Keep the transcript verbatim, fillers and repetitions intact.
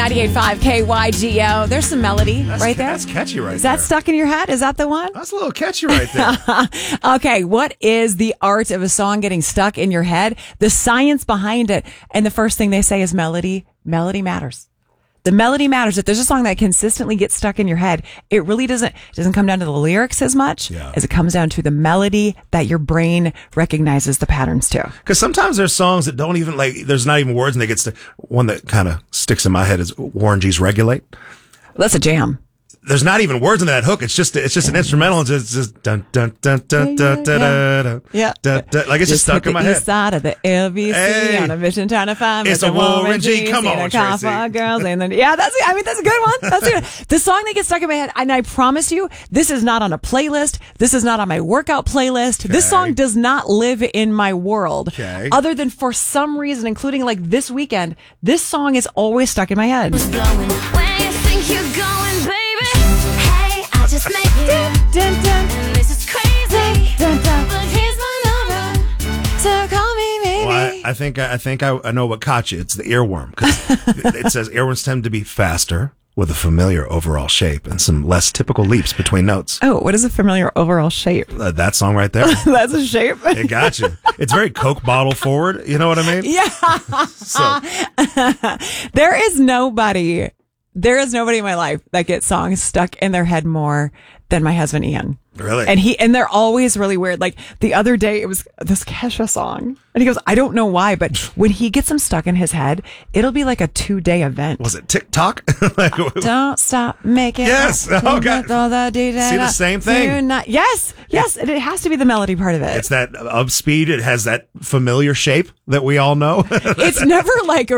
ninety-eight point five K Y G O. There's some melody That's, right there. That's catchy right Is there. that stuck in your head? Is that the one? That's a little catchy right there. Okay, what is the art of a song getting stuck in your head? The science behind it. And the first thing they say is melody. Melody matters. The melody matters. If there's a song that consistently gets stuck in your head, it really doesn't, it doesn't come down to the lyrics as much Yeah. as it comes down to the melody that your brain recognizes the patterns to. Because sometimes there's songs that don't even, like, there's not even words and they get stuck. One that kind of sticks in my head is Warren G's Regulate. That's a jam. There's not even words in that hook. It's just it's just an instrumental. It's just, it's just dun dun dun dun dun dun Yeah. dun. Yeah. Dun, dun. Like it's just, stuck hit in my the head. east side of the L B C Hey. on a mission trying to find It's Mister a Warren Warren G. G. Come Seen on, a car Tracy. for girls and then, yeah, that's I mean that's a good one. That's a good. The song that gets stuck in my head, and I promise you, this is not on a playlist. This is not on my workout playlist. This song does not live in my world. Okay. Other than for some reason, including like this weekend, this song is always stuck in my head. Where you think you're going, baby? Hey, I just met you. Dun, dun, And this is crazy. dun, dun. But here's my number. So call me maybe. Well, I, I think I think I, I know what caught you. It's the earworm, because it says earworms tend to be faster with a familiar overall shape and some less typical leaps between notes. Oh, what is a familiar overall shape? Uh, that song right there, That's a shape. it got you. It's very Coke bottle forward. You know what I mean? Yeah. So There is nobody, there is nobody in my life that gets songs stuck in their head more than my husband Ian. really, And he, and they're always really weird. Like the other day, it was this Kesha song. And he goes, I don't know why, but when he gets them stuck in his head, it'll be like a two day event. was it TikTok? Like, Don't stop making. Yes. it. Oh, God. All the See the same thing. Tonight. Yes. Yes. And it has to be the melody part of it. it's that up speed. It has that familiar shape that we all know. It's never like a